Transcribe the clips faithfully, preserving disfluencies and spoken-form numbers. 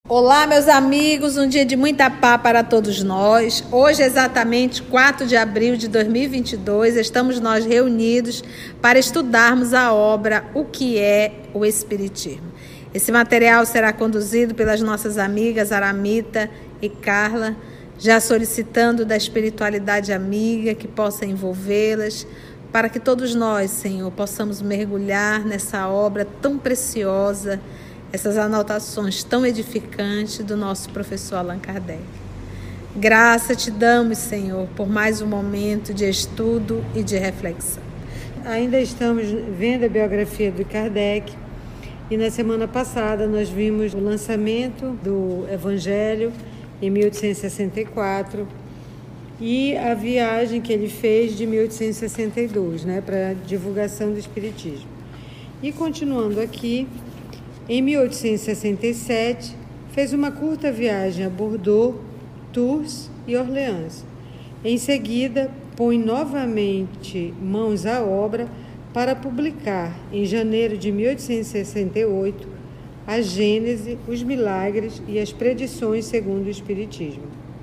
Olá, meus amigos, um dia de muita paz para todos nós. Hoje, exatamente quatro de abril de dois mil e vinte e dois, estamos nós reunidos para estudarmos a obra O que é o Espiritismo. Esse material será conduzido pelas nossas amigas Aramita e Carla, já solicitando da espiritualidade amiga que possa envolvê-las, para que todos nós, Senhor, possamos mergulhar nessa obra tão preciosa, essas anotações tão edificantes do nosso professor Allan Kardec. Graça te damos, Senhor, por mais um momento de estudo e de reflexão. Ainda estamos vendo a biografia do Kardec e na semana passada nós vimos o lançamento do Evangelho em mil oitocentos e sessenta e quatro e a viagem que ele fez de mil oitocentos e sessenta e dois, né, para a divulgação do Espiritismo. E continuando aqui, em mil oitocentos e sessenta e sete, fez uma curta viagem a Bordeaux, Tours e Orleans. Em seguida, põe novamente mãos à obra para publicar, em janeiro de mil oitocentos e sessenta e oito, a Gênese, os Milagres e as Predições segundo o Espiritismo.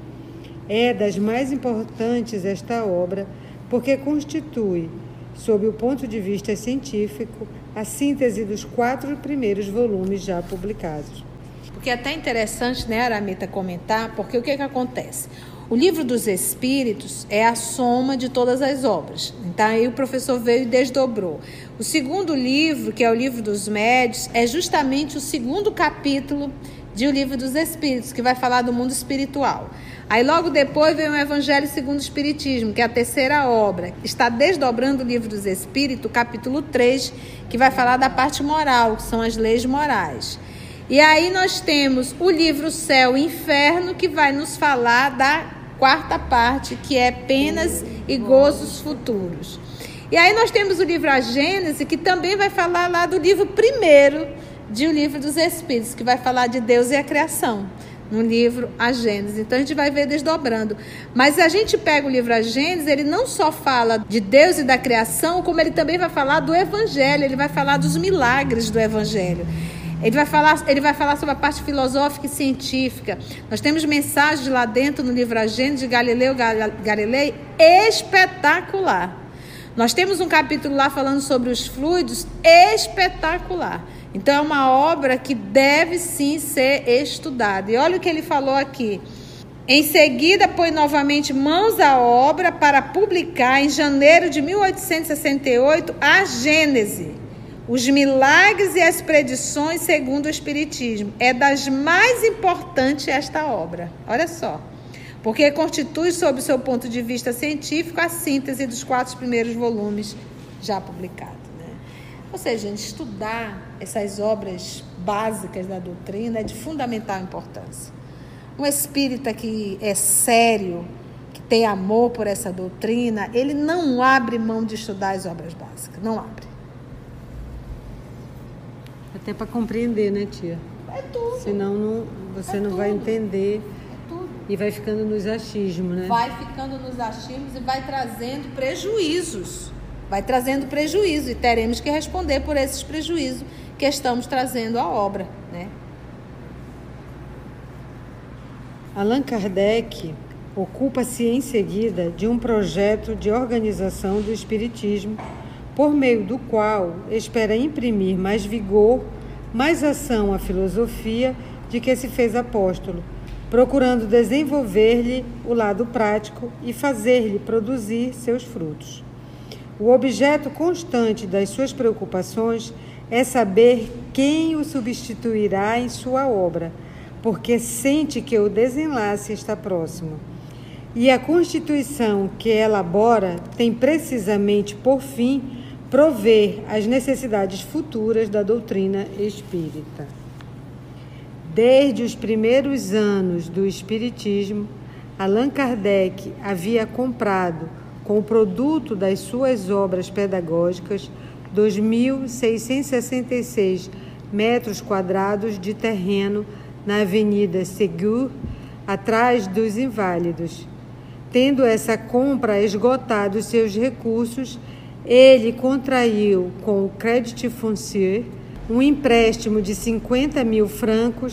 É das mais importantes esta obra porque constitui, sob o ponto de vista científico, a síntese dos quatro primeiros volumes já publicados. Porque é até interessante, né, Aramita, comentar, porque o que, que acontece? O Livro dos Espíritos é a soma de todas as obras. Então, aí o professor veio e desdobrou. O segundo livro, que é o Livro dos Médiuns, é justamente o segundo capítulo de O Livro dos Espíritos, que vai falar do mundo espiritual. Aí logo depois vem o Evangelho segundo o Espiritismo, que é a terceira obra. Está desdobrando o Livro dos Espíritos, capítulo três, que vai falar da parte moral, que são as leis morais. E aí nós temos o livro Céu e Inferno, que vai nos falar da quarta parte, que é penas e gozos futuros. E aí nós temos o livro A Gênese, que também vai falar lá do livro primeiro de O Livro dos Espíritos, que vai falar de Deus e a criação, no livro A Gênese. Então a gente vai ver desdobrando. Mas a gente pega o livro A Gênese, ele não só fala de Deus e da criação, como ele também vai falar do Evangelho, ele vai falar dos milagres do Evangelho. Ele vai falar, ele vai falar sobre a parte filosófica e científica. Nós temos mensagens lá dentro no livro A Gênese de Galileu Galilei espetacular. Nós temos um capítulo lá falando sobre os fluidos espetacular. Então é uma obra que deve sim ser estudada. E olha o que ele falou aqui. Em seguida, põe novamente mãos à obra para publicar em janeiro de mil oitocentos e sessenta e oito a Gênese, os Milagres e as Predições segundo o Espiritismo. É das mais importantes esta obra. Olha só. Porque constitui, sob o seu ponto de vista científico, a síntese dos quatro primeiros volumes já publicados. Ou seja, gente, estudar essas obras básicas da doutrina é de fundamental importância. Um espírita que é sério, que tem amor por essa doutrina, ele não abre mão de estudar as obras básicas, não abre. Até para compreender, né, tia? É tudo. Senão não, você é não tudo. vai entender é tudo. E vai ficando nos achismos, né? Vai ficando nos achismos e vai trazendo prejuízos. Vai trazendo prejuízo e teremos que responder por esses prejuízos que estamos trazendo à obra, né? Allan Kardec ocupa-se em seguida de um projeto de organização do Espiritismo, por meio do qual espera imprimir mais vigor, mais ação à filosofia de que se fez apóstolo, procurando desenvolver-lhe o lado prático e fazer-lhe produzir seus frutos. O objeto constante das suas preocupações é saber quem o substituirá em sua obra, porque sente que o desenlace está próximo. E a constituição que elabora tem precisamente por fim prover as necessidades futuras da doutrina espírita. Desde os primeiros anos do Espiritismo, Allan Kardec havia comprado, com o produto das suas obras pedagógicas, dois mil seiscentos e sessenta e seis metros quadrados de terreno na Avenida Ségur, atrás dos Inválidos. Tendo essa compra esgotado seus recursos, ele contraiu com o Crédit Foncier um empréstimo de cinquenta mil francos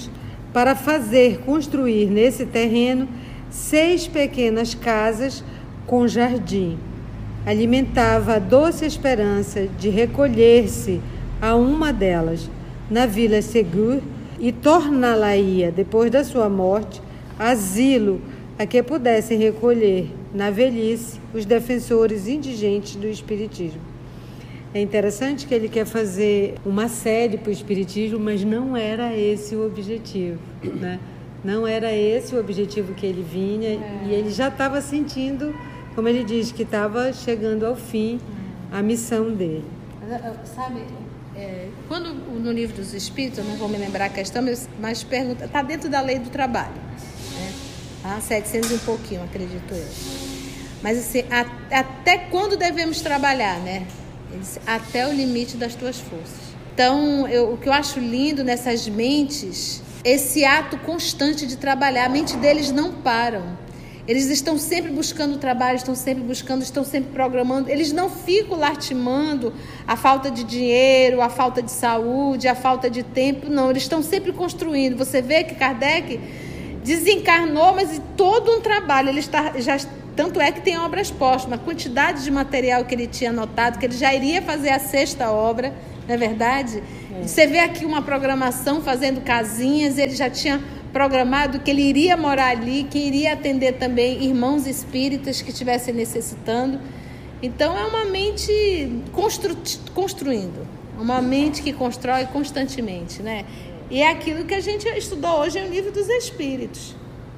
para fazer construir nesse terreno seis pequenas casas com jardim. Alimentava a doce esperança de recolher-se a uma delas, na Vila Ségur, e torná-la-ia, depois da sua morte, asilo a que pudessem recolher, na velhice, os defensores indigentes do Espiritismo. É interessante que ele quer fazer uma série para o Espiritismo, mas não era esse o objetivo, né? Não era esse o objetivo que ele vinha, é. E ele já estava sentindo, como ele diz, que estava chegando ao fim a missão dele. Sabe, é, quando no Livro dos Espíritos, eu não vou me lembrar a questão, mas, mas pergunta, está dentro da lei do trabalho, né? Tá? setecentos e um pouquinho, acredito eu. Mas assim, a, até quando devemos trabalhar, né? Ele disse, até o limite das tuas forças. Então, eu, o que eu acho lindo nessas mentes, esse ato constante de trabalhar, a mente deles não param. Eles estão sempre buscando trabalho, estão sempre buscando, estão sempre programando. Eles não ficam lastimando a falta de dinheiro, a falta de saúde, a falta de tempo. Não, eles estão sempre construindo. Você vê que Kardec desencarnou, mas todo um trabalho. Ele está, já, tanto é que tem obras póstumas. A quantidade de material que ele tinha anotado, que ele já iria fazer a sexta obra, não é verdade? É. Você vê aqui uma programação fazendo casinhas, ele já tinha programado que ele iria morar ali, que iria atender também irmãos espíritas que estivessem necessitando. Então é uma mente constru, construindo, uma mente que constrói constantemente, né? E é aquilo que a gente estudou hoje no Livro dos Espíritos,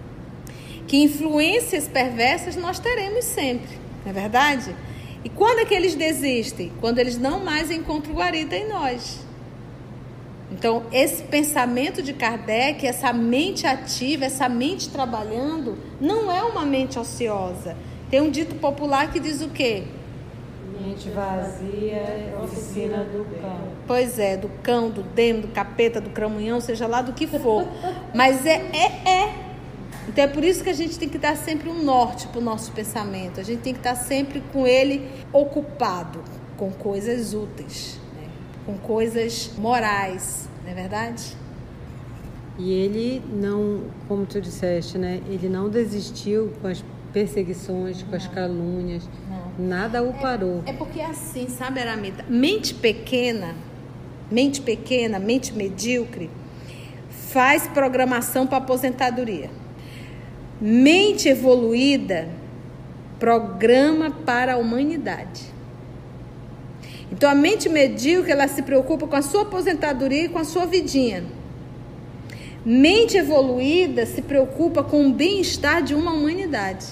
que influências perversas nós teremos sempre, não é verdade? E quando é que eles desistem? Quando eles não mais encontram guarida em nós. Então, esse pensamento de Kardec, essa mente ativa, essa mente trabalhando, não é uma mente ociosa. Tem um dito popular que diz o quê? Mente vazia é oficina do cão. Pois é, do cão, do demo, do capeta, do cramunhão, seja lá do que for. Mas é, é, é. Então é por isso que a gente tem que dar sempre um norte para o nosso pensamento. A gente tem que estar sempre com ele ocupado, com coisas úteis, né? Com coisas morais, não é verdade? E ele não, como tu disseste, né? Ele não desistiu com as perseguições, com não. as calúnias, não. Nada o parou. É, é porque é assim, sabe, Aramita? Mente pequena, mente pequena, mente medíocre, faz programação para aposentadoria. Mente evoluída programa para a humanidade. Então, a mente medíocre, ela se preocupa com a sua aposentadoria e com a sua vidinha. Mente evoluída se preocupa com o bem-estar de uma humanidade.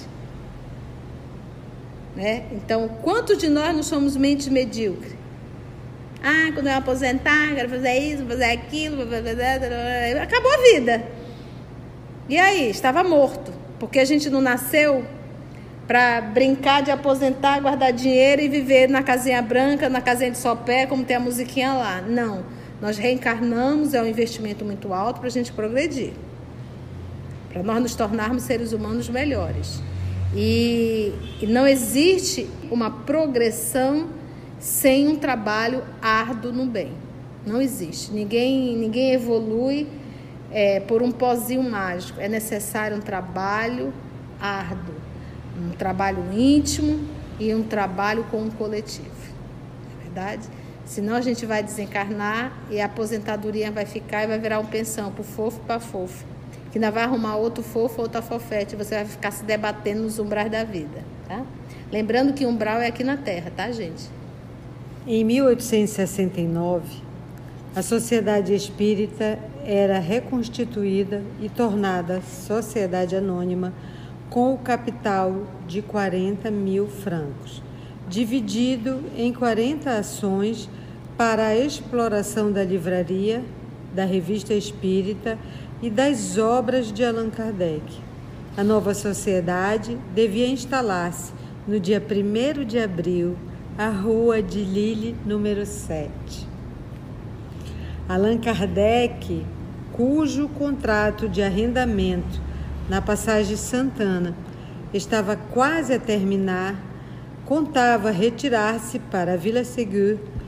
Né? Então, quantos de nós não somos mente medíocre? Ah, quando eu aposentar, quero fazer isso, fazer aquilo, acabou a vida. E aí? Estava morto. Porque a gente não nasceu para brincar de aposentar, guardar dinheiro e viver na casinha branca, na casinha de sopé, como tem a musiquinha lá. Não. Nós reencarnamos, é um investimento muito alto para a gente progredir. Para nós nos tornarmos seres humanos melhores. E, e não existe uma progressão sem um trabalho árduo no bem. Não existe. Ninguém, ninguém evolui é, por um pozinho mágico. É necessário um trabalho árduo, um trabalho íntimo e um trabalho com um coletivo. Não é verdade? Senão a gente vai desencarnar e a aposentadoria vai ficar e vai virar um pensão para o fofo e para fofo. Que ainda vai arrumar outro fofo, outra fofete. Você vai ficar se debatendo nos umbrais da vida. Tá? Lembrando que umbral é aqui na Terra, tá, gente? Em mil oitocentos e sessenta e nove, a Sociedade Espírita era reconstituída e tornada Sociedade Anônima com o capital de quarenta mil francos, dividido em quarenta ações para a exploração da livraria, da Revista Espírita e das obras de Allan Kardec. A nova sociedade devia instalar-se no dia primeiro de abril, à Rua de Lille, número sete. Allan Kardec, cujo contrato de arrendamento na Passagem Santana estava quase a terminar, contava retirar-se para a Vila Ségur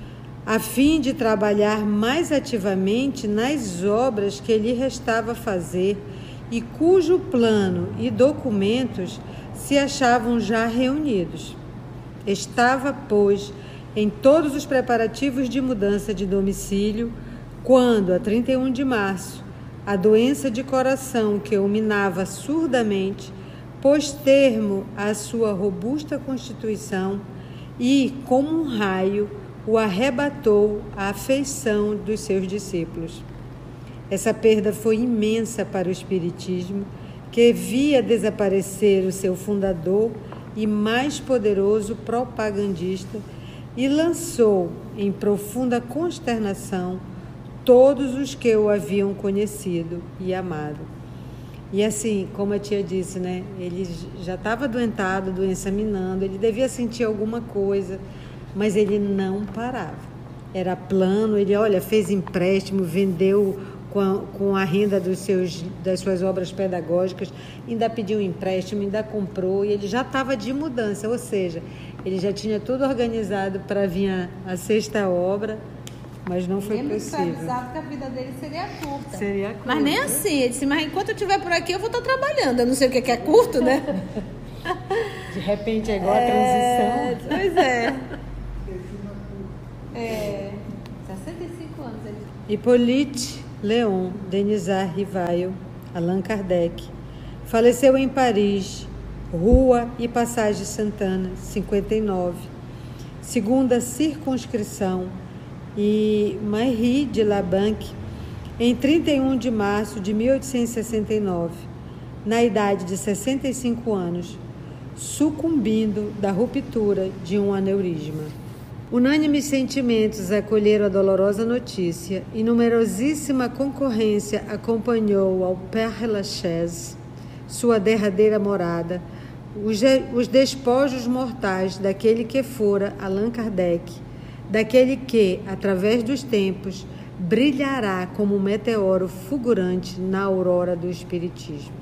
a fim de trabalhar mais ativamente nas obras que lhe restava fazer e cujo plano e documentos se achavam já reunidos. Estava, pois, em todos os preparativos de mudança de domicílio, quando, a trinta e um de março, a doença de coração que o minava surdamente pôs termo à sua robusta constituição e, como um raio, o arrebatou à afeição dos seus discípulos. Essa perda foi imensa para o Espiritismo, que via desaparecer o seu fundador e mais poderoso propagandista e lançou em profunda consternação todos os que o haviam conhecido e amado. E assim, como a tia disse, né, ele já estava adoentado, doença minando, ele devia sentir alguma coisa, mas ele não parava. Era plano, ele, olha, fez empréstimo, vendeu com a, com a renda dos seus, das suas obras pedagógicas, ainda pediu um empréstimo, ainda comprou, e ele já estava de mudança, ou seja, ele já tinha tudo organizado para vir a, a sexta obra, mas não foi Lembra possível. Ele avisava que a vida dele seria curta. Seria curta. Mas nem assim, ele disse, mas enquanto eu estiver por aqui, eu vou estar trabalhando. Eu não sei o que é curto, né? De repente é igual é, a transição. Pois é. É, sessenta e cinco anos ele. Hippolyte Léon Denisard Rivail, Allan Kardec, faleceu em Paris, Rua e Passagem Santana, cinquenta e nove, segunda circunscrição, e Mairie de la Banque, em trinta e um de março de mil oitocentos e sessenta e nove, na idade de sessenta e cinco anos, sucumbindo da ruptura de um aneurisma. Unânimes sentimentos acolheram a dolorosa notícia e numerosíssima concorrência acompanhou ao Père Lachaise, sua derradeira morada, os, os despojos mortais daquele que fora Allan Kardec, daquele que, através dos tempos, brilhará como um meteoro fulgurante na aurora do Espiritismo.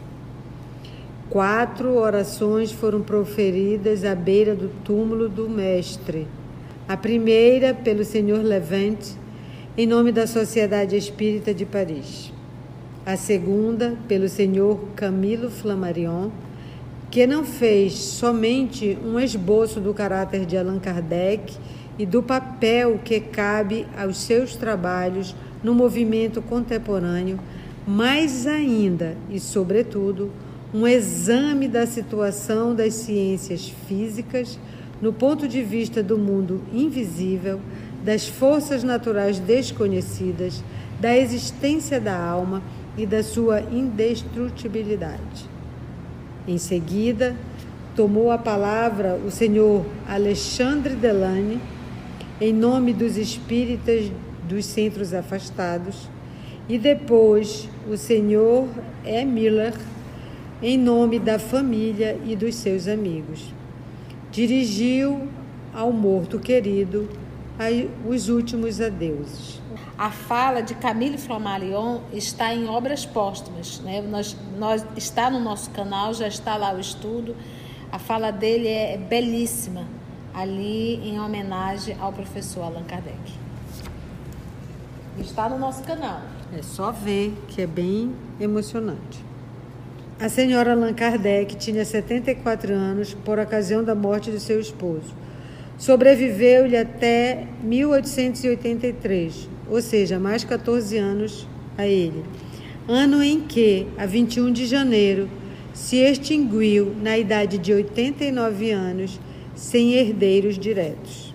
Quatro orações foram proferidas à beira do túmulo do Mestre. A primeira, pelo senhor Levente, em nome da Sociedade Espírita de Paris. A segunda, pelo senhor Camilo Flammarion, que não fez somente um esboço do caráter de Allan Kardec e do papel que cabe aos seus trabalhos no movimento contemporâneo, mas ainda e, sobretudo, um exame da situação das ciências físicas no ponto de vista do mundo invisível, das forças naturais desconhecidas, da existência da alma e da sua indestrutibilidade. Em seguida, tomou a palavra o senhor Alexandre Delane, em nome dos espíritas dos centros afastados, e depois o senhor E. Miller, em nome da família e dos seus amigos. Dirigiu ao morto querido os últimos adeuses. A fala de Camille Flammarion está em Obras Póstumas, né? Nós, nós, está no nosso canal, já está lá o estudo. A fala dele é belíssima, ali em homenagem ao professor Allan Kardec. Está no nosso canal. É só ver que é bem emocionante. A senhora Allan Kardec tinha setenta e quatro anos por ocasião da morte de seu esposo. Sobreviveu-lhe até mil oitocentos e oitenta e três, ou seja, mais quatorze anos a ele. Ano em que, a vinte e um de janeiro, se extinguiu na idade de oitenta e nove anos, sem herdeiros diretos.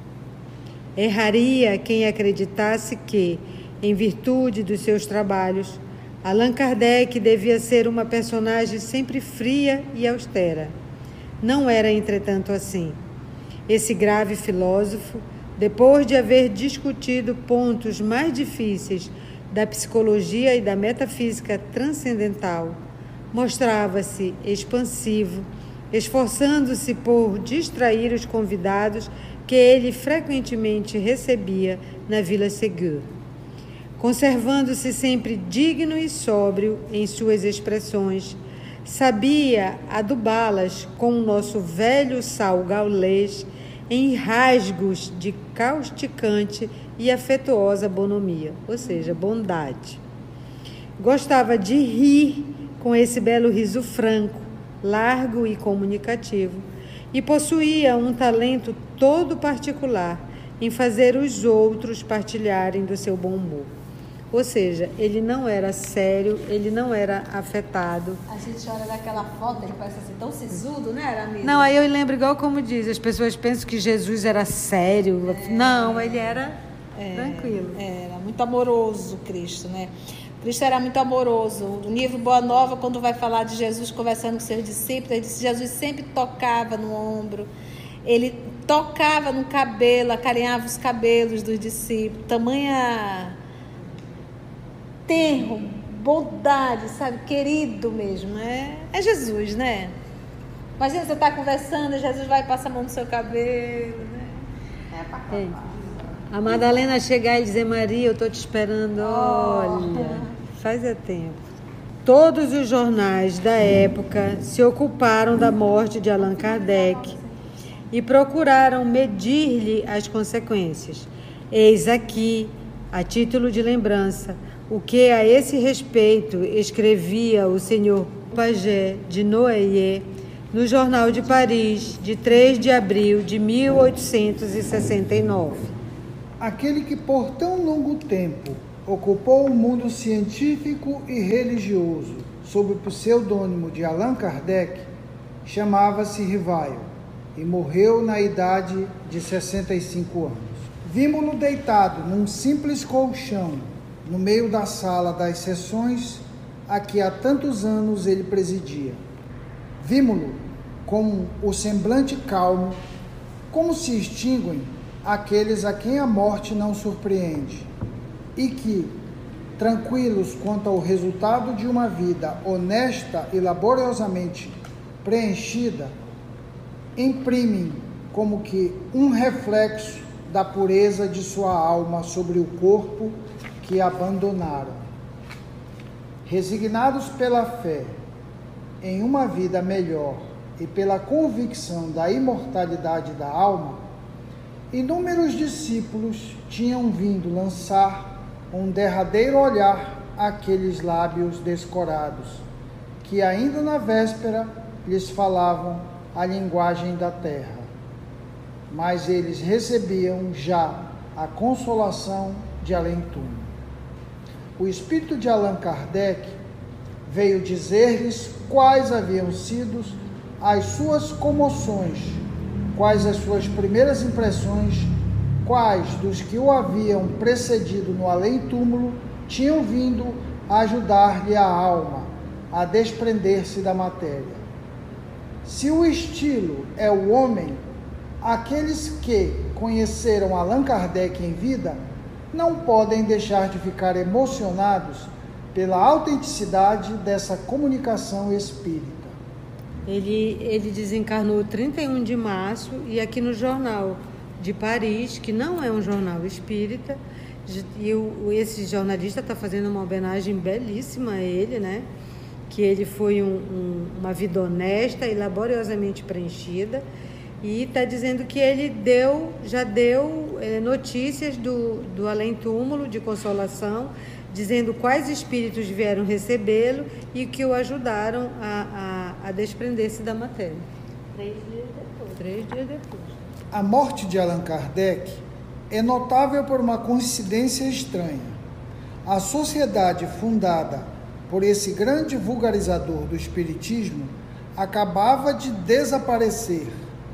Erraria quem acreditasse que, em virtude dos seus trabalhos, Allan Kardec devia ser uma personagem sempre fria e austera. Não era, entretanto, assim. Esse grave filósofo, depois de haver discutido pontos mais difíceis da psicologia e da metafísica transcendental, mostrava-se expansivo, esforçando-se por distrair os convidados que ele frequentemente recebia na Vila Ségur. Conservando-se sempre digno e sóbrio em suas expressões, sabia adubá-las com o nosso velho sal gaulês em rasgos de causticante e afetuosa bonomia, ou seja, bondade. Gostava de rir com esse belo riso franco, largo e comunicativo, e possuía um talento todo particular em fazer os outros partilharem do seu bom humor. Ou seja, ele não era sério, ele não era afetado. A gente olha daquela foto, ele parece assim, tão sisudo, né, Aramisa? Não, aí eu lembro, igual como diz, as pessoas pensam que Jesus era sério. É, não, ele era é, tranquilo. Era muito amoroso, Cristo, né? Cristo era muito amoroso. O livro Boa Nova, quando vai falar de Jesus conversando com seus discípulos, ele disse que Jesus sempre tocava no ombro, ele tocava no cabelo, acarinhava os cabelos dos discípulos, tamanha tenro, bondade, sabe, querido mesmo, é, é Jesus, né? Imagina você estar conversando e Jesus vai passar a mão no seu cabelo, né? É pra cá. É. A Madalena chegar e dizer, Maria, eu estou te esperando, olha, oh. faz é tempo. Todos os jornais da época se ocuparam da morte de Allan Kardec e procuraram medir-lhe as consequências. Eis aqui, a título de lembrança, o que a esse respeito escrevia o senhor Pagé de Noailles no Jornal de Paris, de três de abril de mil oitocentos e sessenta e nove. Aquele que por tão longo tempo ocupou o mundo científico e religioso sob o pseudônimo de Allan Kardec chamava-se Rivaio e morreu na idade de sessenta e cinco anos. Vimos-lo deitado num simples colchão no meio da sala das sessões a que há tantos anos ele presidia. Vimos-lo com o semblante calmo, como se extinguem aqueles a quem a morte não surpreende, e que, tranquilos quanto ao resultado de uma vida honesta e laboriosamente preenchida, imprimem como que um reflexo da pureza de sua alma sobre o corpo que abandonaram. Resignados pela fé em uma vida melhor e pela convicção da imortalidade da alma, inúmeros discípulos tinham vindo lançar um derradeiro olhar àqueles lábios descorados, que ainda na véspera lhes falavam a linguagem da terra. Mas eles recebiam já a consolação de além-túmulo. O espírito de Allan Kardec veio dizer-lhes quais haviam sido as suas comoções, quais as suas primeiras impressões, quais dos que o haviam precedido no além-túmulo tinham vindo a ajudar-lhe a alma a desprender-se da matéria. Se o estilo é o homem, aqueles que conheceram Allan Kardec em vida não podem deixar de ficar emocionados pela autenticidade dessa comunicação espírita. Ele, ele desencarnou trinta e um de março e aqui no Jornal de Paris, que não é um jornal espírita, e o, esse jornalista está fazendo uma homenagem belíssima a ele, né? Que ele foi um, um, uma vida honesta e laboriosamente preenchida, e está dizendo que ele deu, já deu é, notícias do, do além-túmulo de consolação, dizendo quais espíritos vieram recebê-lo e que o ajudaram a, a, a desprender-se da matéria. Três dias depois. Três dias depois. A morte de Allan Kardec é notável por uma coincidência estranha. A sociedade fundada por esse grande vulgarizador do espiritismo acabava de desaparecer.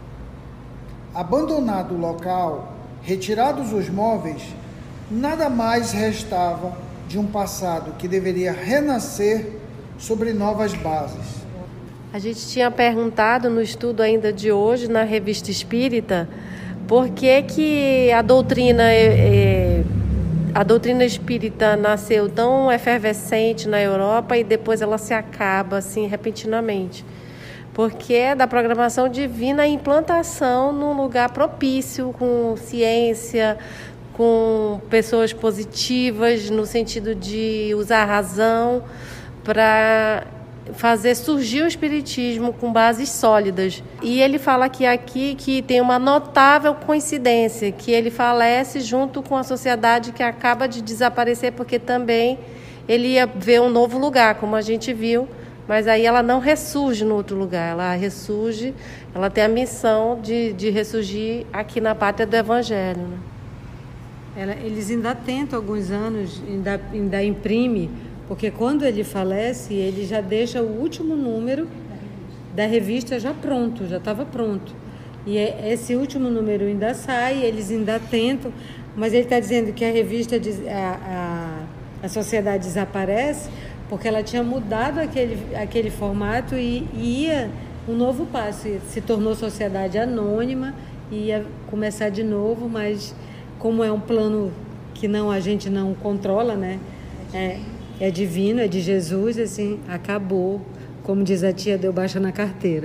Abandonado o local, retirados os móveis, nada mais restava de um passado que deveria renascer sobre novas bases. A gente tinha perguntado no estudo ainda de hoje, na Revista Espírita, por que que a doutrina, é, a doutrina espírita nasceu tão efervescente na Europa e depois ela se acaba assim repentinamente. Porque é da programação divina a implantação num lugar propício, com ciência, com pessoas positivas, no sentido de usar a razão para fazer surgir o espiritismo com bases sólidas. E ele fala que aqui que tem uma notável coincidência, que ele falece junto com a sociedade que acaba de desaparecer, porque também ele ia ver um novo lugar, como a gente viu, mas aí ela não ressurge no outro lugar, ela ressurge, ela tem a missão de, de ressurgir aqui na pátria do Evangelho, né? Ela, eles ainda tentam alguns anos, ainda, ainda imprime, porque quando ele falece, ele já deixa o último número da revista já pronto, já estava pronto. E esse último número ainda sai, eles ainda tentam, mas ele está dizendo que a revista, a, a, a sociedade desaparece, porque ela tinha mudado aquele, aquele formato e, e ia um novo passo, se tornou sociedade anônima, ia começar de novo, mas como é um plano que não, a gente não controla, né? É, é divino, é de Jesus, assim, acabou. Como diz a tia, deu baixa na carteira.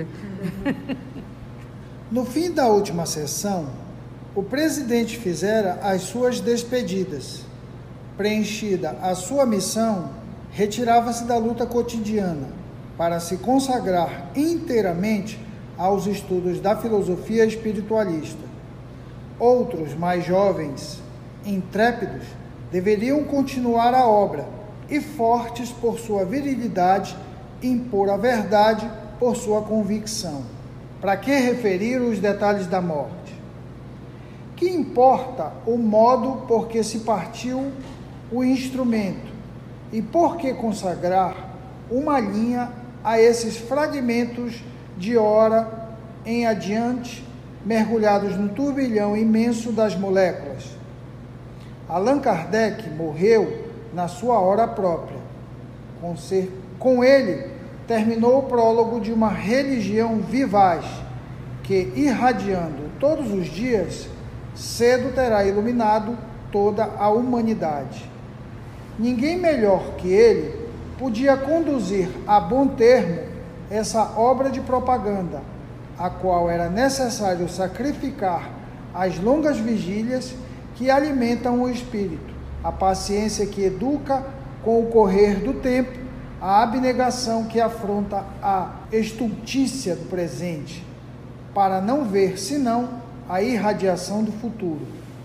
No fim da última sessão, o presidente fizera as suas despedidas. Preenchida a sua missão, retirava-se da luta cotidiana para se consagrar inteiramente aos estudos da filosofia espiritualista. Outros, mais jovens, intrépidos, deveriam continuar a obra e, fortes por sua virilidade, impor a verdade por sua convicção. Para que referir os detalhes da morte? Que importa o modo por que se partiu o instrumento e por que consagrar uma linha a esses fragmentos de hora em adiante, mergulhados no turbilhão imenso das moléculas. Allan Kardec morreu na sua hora própria. Com, ser, com ele, terminou o prólogo de uma religião vivaz, que, irradiando todos os dias, cedo terá iluminado toda a humanidade. Ninguém melhor que ele podia conduzir a bom termo essa obra de propaganda, a qual era necessário sacrificar as longas vigílias que alimentam o espírito, a paciência que educa com o correr do tempo, a abnegação que afronta a estultícia do presente, para não ver senão a irradiação do futuro.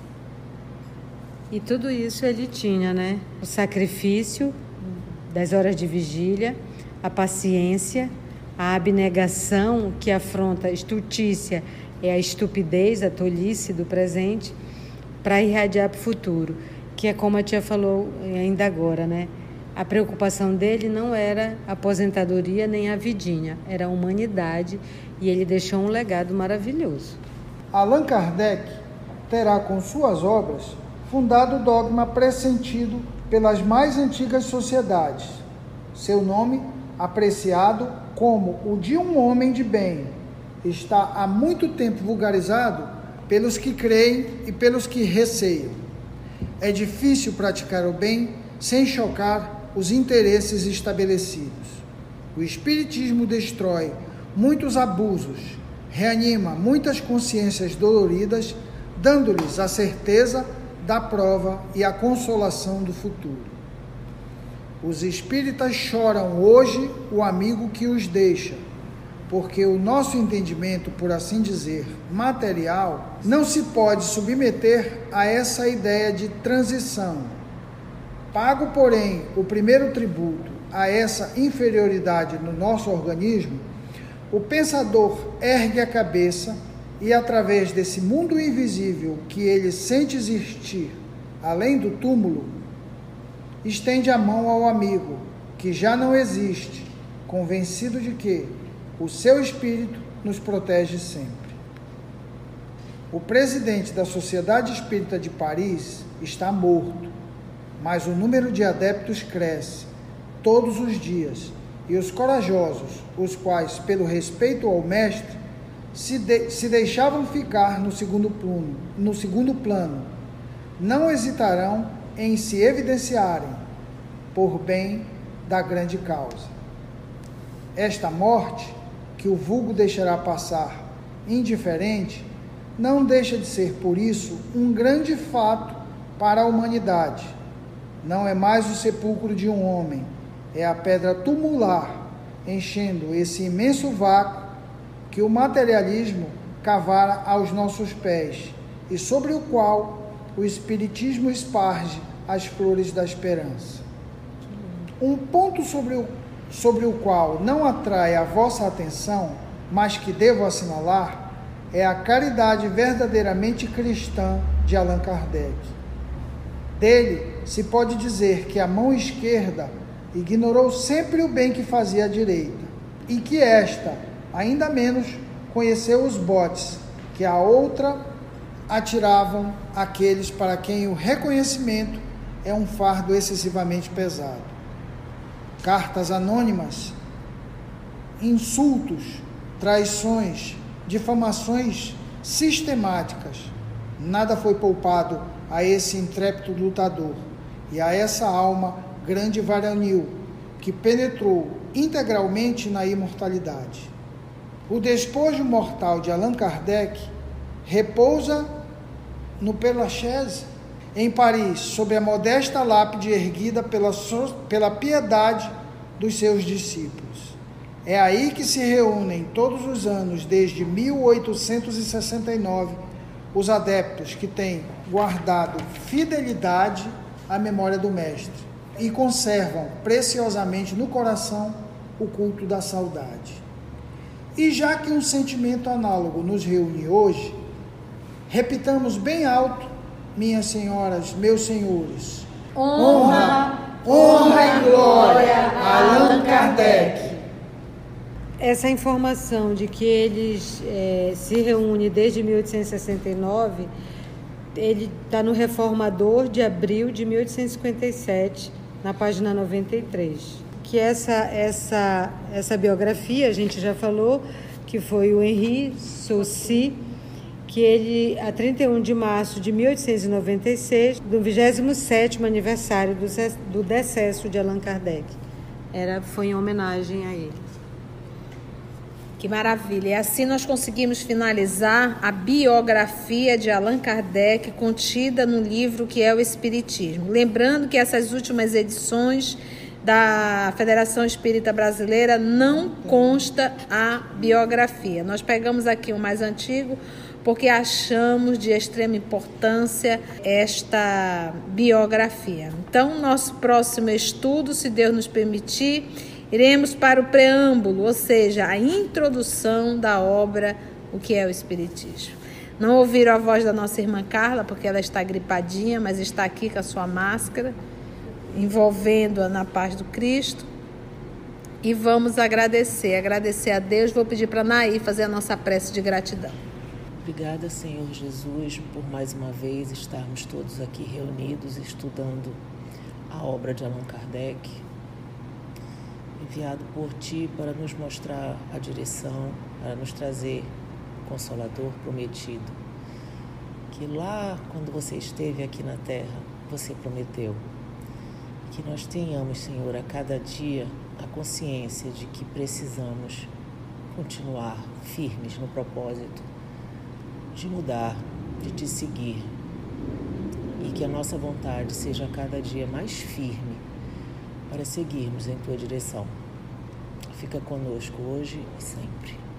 E tudo isso ele tinha, né? O sacrifício das horas de vigília, a paciência, a abnegação que afronta a estultícia é a estupidez, a tolice do presente, para irradiar para o futuro, que é como a tia falou ainda agora, né? A preocupação dele não era a aposentadoria nem a vidinha, era a humanidade, e ele deixou um legado maravilhoso. Allan Kardec terá com suas obras fundado o dogma pressentido pelas mais antigas sociedades. Seu nome, apreciado como o de um homem de bem, está há muito tempo vulgarizado pelos que creem e pelos que receiam. É difícil praticar o bem sem chocar os interesses estabelecidos. O Espiritismo destrói muitos abusos, reanima muitas consciências doloridas, dando-lhes a certeza da prova e a consolação do futuro. Os espíritas choram hoje o amigo que os deixa, porque o nosso entendimento, por assim dizer, material, não se pode submeter a essa ideia de transição. Pago, porém, o primeiro tributo a essa inferioridade no nosso organismo, o pensador ergue a cabeça e, através desse mundo invisível que ele sente existir, além do túmulo, estende a mão ao amigo, que já não existe, convencido de que o seu espírito nos protege sempre. O presidente da Sociedade Espírita de Paris está morto, mas o número de adeptos cresce todos os dias, e os corajosos, os quais, pelo respeito ao mestre, se, de, se deixavam ficar no segundo plano, no segundo plano, não hesitarão em se evidenciarem por bem da grande causa. Esta morte, que o vulgo deixará passar indiferente, não deixa de ser, por isso, um grande fato para a humanidade. Não é mais o sepulcro de um homem, é a pedra tumular enchendo esse imenso vácuo que o materialismo cavara aos nossos pés e sobre o qual o Espiritismo esparge as flores da esperança. Um ponto sobre o, sobre o qual não atrai a vossa atenção, mas que devo assinalar, é a caridade verdadeiramente cristã de Allan Kardec. Dele se pode dizer que a mão esquerda ignorou sempre o bem que fazia a direita, e que esta, ainda menos, conheceu os botes que a outra atiravam aqueles para quem o reconhecimento é um fardo excessivamente pesado. Cartas anônimas, insultos, traições, difamações sistemáticas, nada foi poupado a esse intrépido lutador e a essa alma grande e varonil que penetrou integralmente na imortalidade. O despojo mortal de Allan Kardec repousa no Père Lachaise, em Paris, sob a modesta lápide erguida pela, pela piedade dos seus discípulos. É aí que se reúnem todos os anos, desde mil oitocentos e sessenta e nove, os adeptos que têm guardado fidelidade à memória do Mestre e conservam preciosamente no coração o culto da saudade. E já que um sentimento análogo nos reúne hoje, repitamos bem alto, minhas senhoras, meus senhores: honra, honra e glória a Allan Kardec. Essa informação de que eles é, se reúnem desde mil oitocentos e sessenta e nove, ele está no Reformador de abril de mil oitocentos e cinquenta e sete, na página noventa e três. Que essa, essa, essa biografia, a gente já falou, que foi o Henri Saucy, que ele, a trinta e um de março de mil oitocentos e noventa e seis, do vigésimo sétimo aniversário do, do decesso de Allan Kardec. Era, foi em homenagem a ele. Que maravilha! E assim nós conseguimos finalizar a biografia de Allan Kardec contida no livro que é o Espiritismo. Lembrando que essas últimas edições da Federação Espírita Brasileira não consta a biografia. Nós pegamos aqui o mais antigo porque achamos de extrema importância esta biografia. Então, nosso próximo estudo, se Deus nos permitir, iremos para o preâmbulo, ou seja, a introdução da obra O que é o Espiritismo. Não ouviram a voz da nossa irmã Carla, porque ela está gripadinha, mas está aqui com a sua máscara, envolvendo-a na paz do Cristo. E vamos agradecer, agradecer a Deus. Vou pedir para a Naí fazer a nossa prece de gratidão. Obrigada, Senhor Jesus, por mais uma vez estarmos todos aqui reunidos, estudando a obra de Allan Kardec, enviado por Ti para nos mostrar a direção, para nos trazer o Consolador prometido, que lá, quando você esteve aqui na Terra, você prometeu que nós tenhamos, Senhor, a cada dia a consciência de que precisamos continuar firmes no propósito de mudar, de Te seguir, e que a nossa vontade seja cada dia mais firme para seguirmos em Tua direção. Fica conosco hoje e sempre.